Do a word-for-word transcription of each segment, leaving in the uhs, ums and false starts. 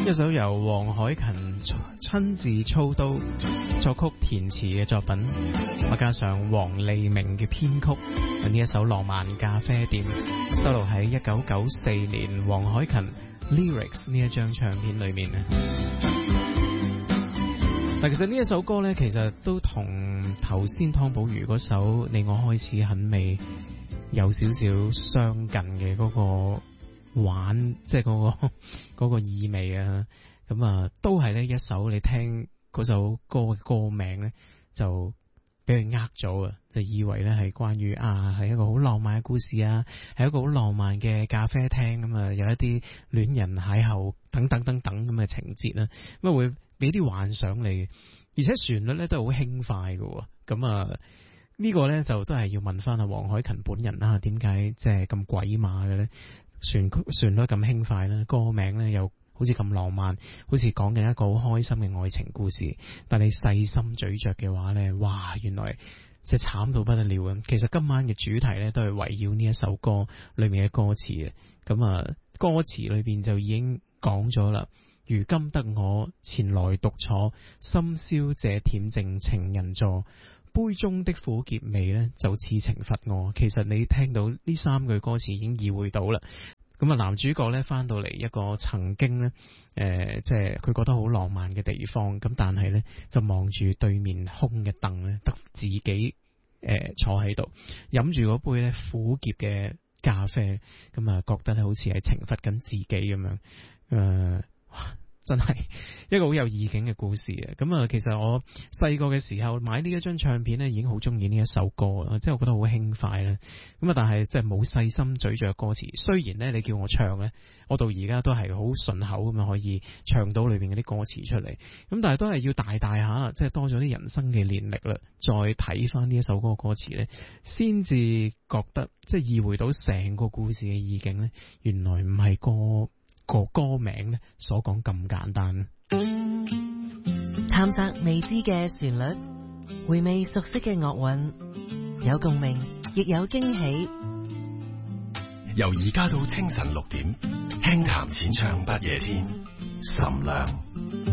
一首由黃凱芹親自操刀作曲填詞嘅作品，加上黃利明嘅編曲，呢一首《浪漫咖啡店》收錄喺一九九四年黃凱芹 Lyrics 呢一張唱片裏面啊。嗱，其實呢一首歌咧，其實都同頭先湯寶如嗰首《你我開始很美》有少少相近嘅嗰個玩，即係嗰個嗰個意味啊。咁啊，都係呢一首你聽嗰首歌嘅歌名咧，就俾佢呃咗啊，就以為咧係關於啊係一個好浪漫嘅故事啊，係一個好浪漫嘅咖啡廳咁啊，有一啲戀人邂逅等等等等咁嘅情節啦，咁啊會俾啲幻想你，而且旋律咧都係好輕快嘅。咁啊呢個咧就都係要問翻阿黃凱芹本人啦，點解即係咁鬼馬嘅咧？旋旋律咁輕快啦，歌名咧又好似咁浪漫，好似講緊一個好開心嘅愛情故事。但你細心咀嚼嘅話咧，哇，原來即係慘到不得了啊！其實今晚嘅主題咧都係圍繞呢一首歌裏面嘅歌詞嘅。咁啊，歌詞裏邊就已經講咗啦。如今得我前來獨坐，深宵這恬靜情人座，杯中的苦澀味呢就似懲罰我。其實你聽到呢三句歌詞已經意會到啦。咁啊，男主角呢翻到嚟一個曾經呢，誒、呃，即係佢覺得好浪漫嘅地方。咁但係呢，就望住對面空嘅凳呢，得自己誒、呃、坐喺度，飲住嗰杯呢苦澀嘅咖啡。咁啊，覺得咧好似係懲罰緊自己咁樣。誒、呃。真係一個好有意境嘅故事啊！咁啊，其實我細個嘅時候買呢一張唱片呢，已經好中意呢一首歌啦，即係我覺得好輕快啦。咁啊，但係即係冇細心咀嚼歌詞。雖然呢，你叫我唱呢，我到而家都係好順口咁樣可以唱到裏邊嗰啲歌詞出嚟。咁但係都係要大大下，即係多咗啲人生嘅年歷啦，再睇翻呢一首歌嘅歌詞呢，先至覺得即係意會到成個故事嘅意境呢，原來唔係歌。個歌名咧所講咁簡單， 探索未知嘅旋律，回味熟悉嘅樂韻，有共鳴，亦有驚喜。 由而家到清晨六點，輕談淺唱不夜天，岑亮。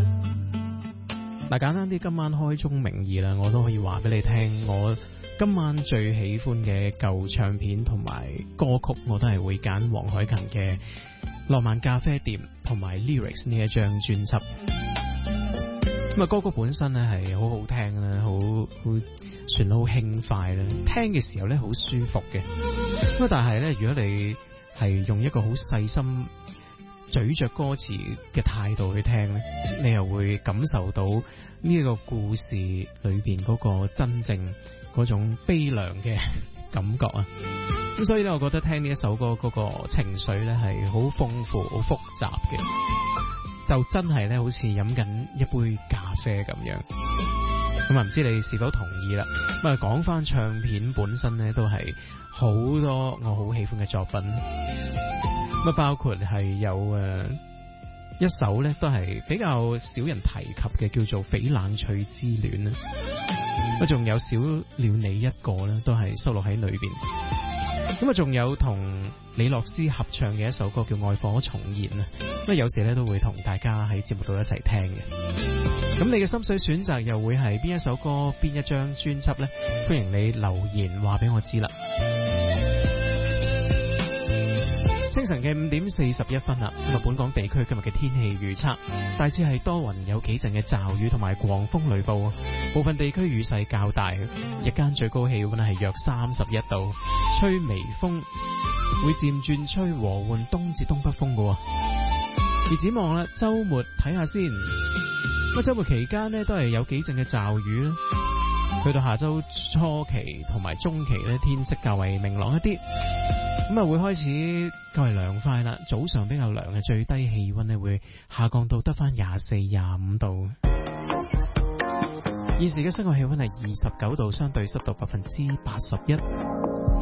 嗱，簡單啲，今晚開宗明義啦，我都可以話俾你聽，我今晚最喜歡嘅舊唱片同埋歌曲，我都係會揀黃凱芹嘅浪漫咖啡店同埋 Lyrics 呢一張專輯。咁啊，歌曲本身咧係好好聽啦，好好旋律好輕快啦，聽嘅時候咧好舒服嘅。咁啊，但係咧，如果你係用一個好細心咀嚼歌詞嘅態度去聽咧，你又會感受到呢一個故事裏邊嗰個真正嗰種悲涼嘅感覺啊！咁所以咧，我覺得聽呢一首歌嗰個情緒咧係好豐富、好複雜嘅，就真係咧好似飲緊一杯咖啡咁樣。咁啊，唔知你是否同意啦？咁啊，講翻唱片本身咧，都係好多我好喜歡嘅作品。咁啊，包括係有誒一首咧，都係比較少人提及嘅，叫做《翡冷翠之戀》啦。咁仲有少了你一個咧，都係收錄喺裏邊。咁啊，仲有同李樂詩合唱嘅一首歌叫《愛火重燃》啊。咁啊，有時咧都會同大家喺節目度一齊聽嘅。咁你嘅心水選擇又會係邊一首歌、邊一張專輯呢？歡迎你留言話俾我知啦。清晨嘅五點四十一分啦，咁啊，本港地區今日嘅天氣預測大致係多雲，有幾陣嘅驟雨同埋狂風雷暴，部分地區雨勢較大。日間最高氣溫係約三十一度，吹微風，會漸轉吹和緩東至東北風嘅。而展望啦，周末睇下先。咁啊，周末期間呢都係有幾陣嘅驟雨啦。去到下周初期同埋中期呢，天色較為明朗一啲。咁啊，會開始較為涼快啦。早上比較涼嘅，最低氣溫呢會下降到得翻廿四、廿五度。現時嘅室外氣溫係二十九度，相對濕度百分之八十一。